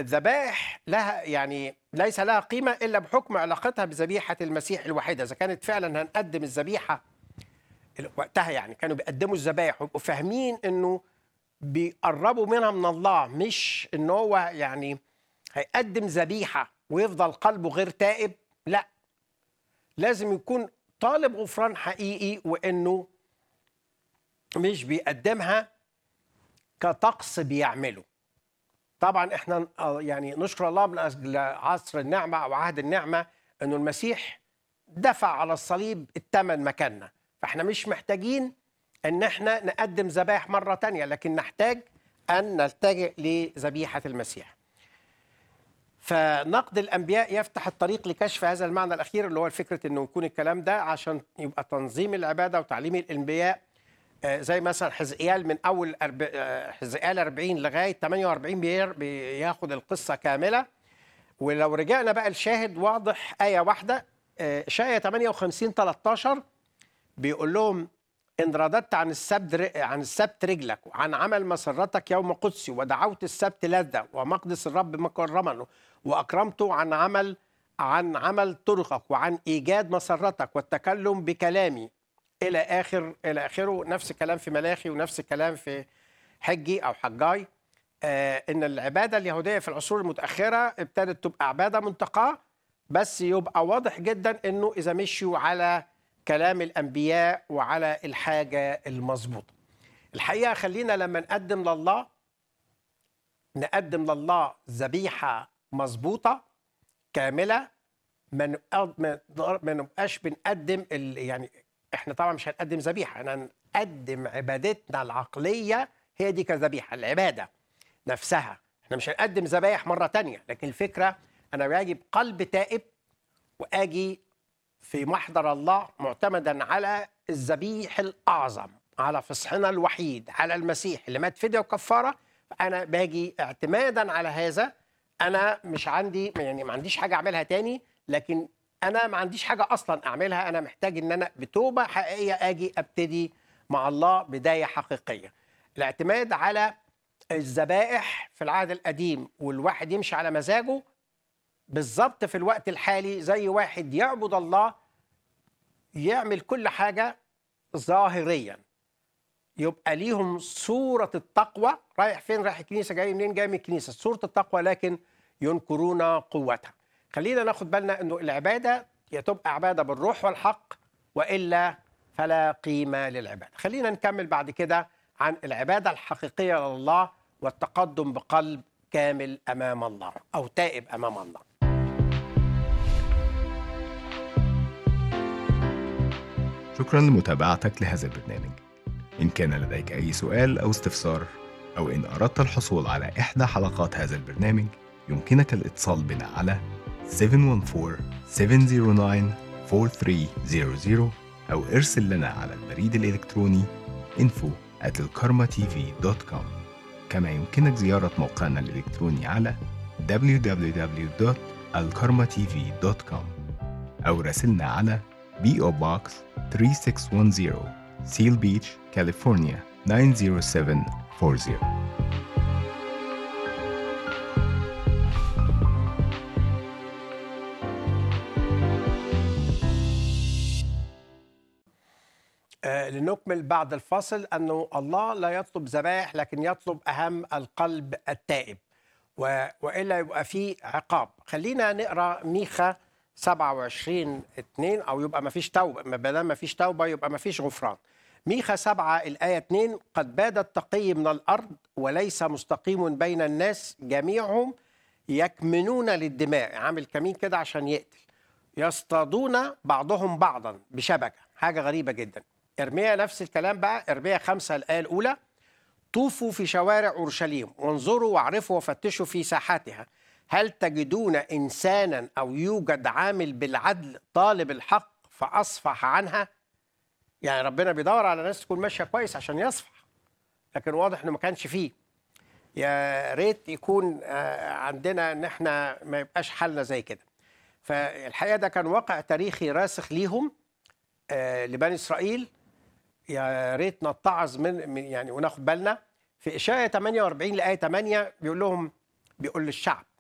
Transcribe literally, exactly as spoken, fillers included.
الذبائح لها يعني ليس لها قيمة إلا بحكم علاقتها بذبيحة المسيح الوحيدة. إذا كانت فعلا هنقدم الذبيحة وقتها، يعني كانوا بيقدموا الذبائح ويبقوا فاهمين إنه بيقربوا منها من الله، مش إن هو يعني هيقدم ذبيحة ويفضل قلبه غير تائب. لا، لازم يكون طالب غفران حقيقي، وإنه مش بيقدمها كطقس بيعمله. طبعا احنا يعني نشكر الله من اجل عصر النعمه او عهد النعمه انه المسيح دفع على الصليب الثمن مكاننا، فاحنا مش محتاجين ان احنا نقدم ذبائح مره تانية، لكن نحتاج ان نلتجئ لذبيحه المسيح. فنقد الانبياء يفتح الطريق لكشف هذا المعنى الاخير، اللي هو فكره انه يكون الكلام ده عشان يبقى تنظيم العباده وتعليم الانبياء. زي مثلا حزقيال من اول حزقيال أربعين لغايه ثمانية وأربعين بياخد القصه كامله. ولو رجعنا بقى الشاهد واضح ايه واحده، اشعياء ثمانية وخمسين ثلاثة عشر بيقول لهم: ان رددت عن السبت عن السبت رجلك وعن عمل مسرتك يوم قدسي، ودعوت السبت لذة ومقدس الرب مكرما، واكرمته عن عمل عن عمل طرقك وعن ايجاد مسرتك والتكلم بكلامي، الى اخر الى اخره. نفس الكلام في ملاخي ونفس الكلام في حجي او حجاي. آه ان العباده اليهوديه في العصور المتاخره ابتدت تبقى عباده منتقاه، بس يبقى واضح جدا انه اذا مشوا على كلام الانبياء وعلى الحاجه المظبوطه. الحقيقه خلينا لما نقدم لله نقدم لله ذبيحه مظبوطه كامله، ما نبقاش بنقدم يعني احنا طبعا مش هنقدم ذبيحه، احنا هنقدم عبادتنا العقليه، هي دي كذبيحه العباده نفسها. احنا مش هنقدم ذبايح مره تانية، لكن الفكره انا باجي بقلب تائب واجي في محضر الله معتمدا على الذبيح الاعظم، على فصحنا الوحيد، على المسيح اللي مات فدية وكفاره. فانا باجي اعتمادا على هذا. انا مش عندي يعني ما عنديش حاجه اعملها تاني، لكن انا ما عنديش حاجه اصلا اعملها. انا محتاج ان انا بتوبه حقيقيه اجي ابتدي مع الله بدايه حقيقيه. الاعتماد على الذبائح في العهد القديم والواحد يمشي على مزاجه بالظبط في الوقت الحالي، زي واحد يعبد الله يعمل كل حاجه ظاهريا، يبقى ليهم صوره التقوى. رايح فين؟ رايح الكنيسه. جاي منين؟ جاي من الكنيسه. صوره التقوى لكن ينكرون قوتها. خلينا ناخد بالنا انه العباده يا تبقى عباده بالروح والحق، والا فلا قيمه للعباده. خلينا نكمل بعد كده عن العباده الحقيقيه لله والتقدم بقلب كامل امام الله او تائب امام الله. شكرا لمتابعتك لهذا البرنامج. إن كان لديك أي سؤال أو استفسار، أو إن أردت الحصول على إحدى حلقات هذا البرنامج، يمكنك الاتصال بنا على سبعة واحد أربعة سبعة صفر تسعة أربعة ثلاثة صفر صفر أو ارسل لنا على البريد الإلكتروني info at alkarmatv دوت كوم. كما يمكنك زيارة موقعنا الإلكتروني على دبليو دبليو دبليو دوت alkarmatv دوت كوم أو راسلنا على بي أو Box ثلاثة ستة واحد صفر Seal Beach, California تسعة صفر سبعة أربعة صفر. آه لنكمل بعد الفاصل أنه الله لا يطلب ذبائح، لكن يطلب أهم القلب التائب، و... وإلا يبقى فيه عقاب. خلينا نقرأ ميخا سبعة وعشرين اثنين، أو يبقى ما فيش توبة. ما دام ما فيش توبة يبقى ما فيش غفران. ميخا سبعة الآية اثنين: قد باد التقي من الأرض وليس مستقيم بين الناس، جميعهم يكمنون للدماء. عامل كمين كده عشان يقتل. يصطادون بعضهم بعضا بشبكة. حاجة غريبة جدا. إرميا نفس الكلام بقى. إرميا خمسة الآية الأولى: طوفوا في شوارع أورشليم وانظروا واعرفوا وفتشوا في ساحاتها، هل تجدون إنسانا أو يوجد عامل بالعدل طالب الحق فأصفح عنها؟ يعني ربنا بيدور على ناس تكون ماشية كويس عشان يصفح، لكن واضح إنه ما كانش فيه. يا ريت يكون عندنا إن إحنا ما يبقاش حالنا زي كده. فالحقيقة ده كان واقع تاريخي راسخ ليهم لبني إسرائيل. يا ريت نتعظ من يعني وناخد بالنا. في إشعياء ثمانية وأربعين لآية ثمانية بيقول لهم، بيقول للشعب: